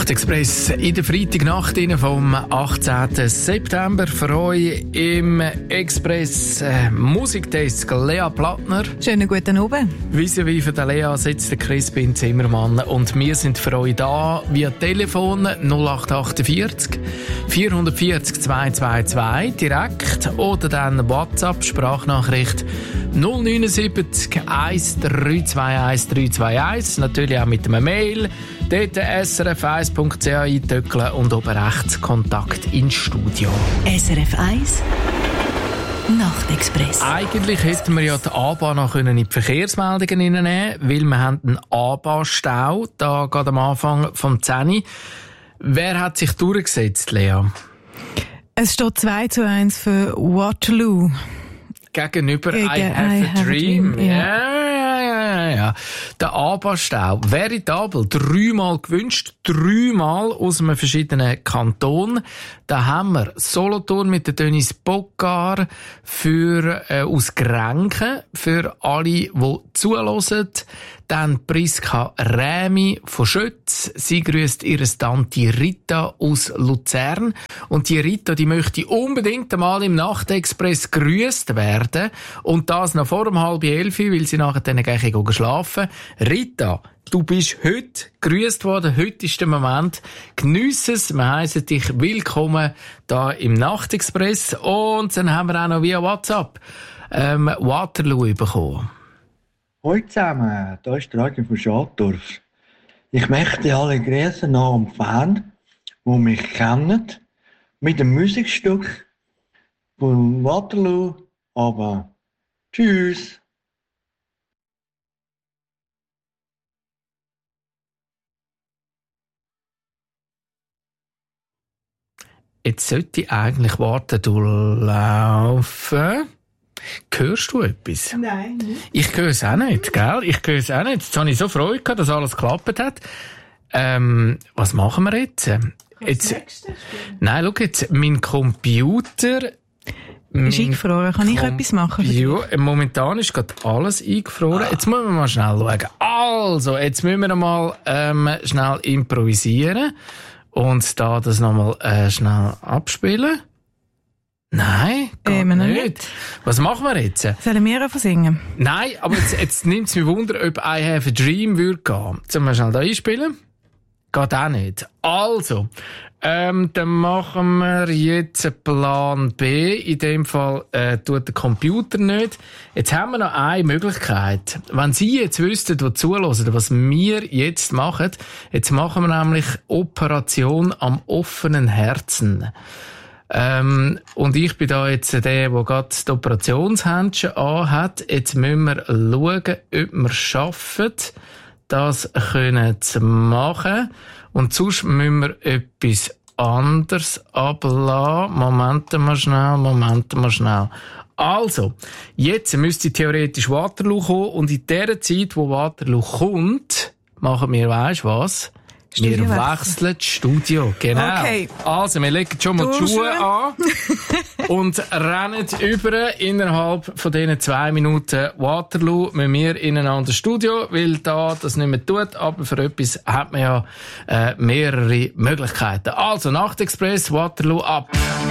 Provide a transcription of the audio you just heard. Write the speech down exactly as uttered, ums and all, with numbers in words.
Nachtexpress in der Freitagnacht vom achtzehnten September. Für euch im Express äh, Musikdesk Lea Plattner. Schönen guten Abend. Vis-à-vis von der Lea sitzt der Crispin Zimmermann und wir sind für euch da via Telefon null acht achtundvierzig vierhundertvierzig zweihundertzweiundzwanzig direkt oder dann WhatsApp Sprachnachricht null neunundsiebzig eins drei zwei eins drei zwei eins, natürlich auch mit einem Mail, dort s r f eins punkt c h eintöckeln und oben rechts Kontakt ins Studio. S R F eins Nachtexpress. Eigentlich hätten wir ja die A B A noch in die Verkehrsmeldungen hineinnehmen können, weil wir haben einen A B A-Stau, da gerade am Anfang vom zehn. Wer hat sich durchgesetzt, Lea? Es steht zwei zu eins für Waterloo. Gegenüber Gegen I Have, I a, have dream. a Dream. Ja, ja, ja, ja, ja. Der A B A-Stau, veritabel, dreimal gewünscht, dreimal aus einem verschiedenen Kanton. Da haben wir Solothurn mit der Dennis Bockar für, äh, aus Grenken, für alle, die zuhören. Dann Priska Rämi von Schötz. Sie grüßt ihre Tante Rita aus Luzern. Und die Rita, die möchte unbedingt einmal im Nachtexpress grüßt werden. Und das noch vor um halb elf, weil sie nachher dann gleich schlafen. Rita, du bist heute grüßt worden. Heute ist der Moment. Geniess es. Wir heissen dich willkommen da im Nachtexpress. Und dann haben wir auch noch via WhatsApp ähm, Waterloo bekommen. Hallo zusammen, hier ist der Radio von Schadorf. Ich möchte alle grüßen nach dem Fan, die mich kennen, mit dem Musikstück von Waterloo, aber tschüss. Jetzt sollte ich eigentlich warten, du laufen. Hörst du etwas? Nein. Ich höre es auch nicht, gell? Ich höre es auch nicht. Jetzt habe ich so Freude gehabt, dass alles geklappt hat. Ähm, was machen wir jetzt? Jetzt nein, schau jetzt, mein Computer... Ist eingefroren. Kann ich Com- etwas machen? Ja, momentan ist gerade alles eingefroren. Jetzt müssen wir mal schnell schauen. Also, jetzt müssen wir mal ähm, schnell improvisieren und da das nochmal äh, schnell abspielen. Nein, geht Ähm, nicht. nicht. Was machen wir jetzt? Sollen wir einfach singen? Nein, aber jetzt, jetzt nimmt es mich Wunder, ob I Have a Dream würde gehen. Sollen wir schnell da einspielen? Geht auch nicht. Also, ähm, dann machen wir jetzt einen Plan B. In dem Fall äh, tut der Computer nicht. Jetzt haben wir noch eine Möglichkeit. Wenn Sie jetzt wüssten, die zuhören, was wir jetzt machen, jetzt machen wir nämlich Operation am offenen Herzen. Ähm, und ich bin da jetzt der, der gerade das Operationshändchen anhat. Jetzt müssen wir schauen, ob wir es schaffen, das können zu machen. Und sonst müssen wir etwas anderes ablassen. Moment mal schnell, Moment mal schnell. Also, jetzt müsste theoretisch Waterloo kommen. Und in der Zeit, wo Waterloo kommt, machen wir, weisst was? Wir Studio wechseln das Studio, genau. Okay. Also, wir legen schon mal die Schuhe an und rennen über innerhalb von diesen zwei Minuten Waterloo mit mir in ein anderes Studio, weil da das nicht mehr tut, aber für etwas hat man ja äh, mehrere Möglichkeiten. Also, Nachtexpress, Waterloo ab.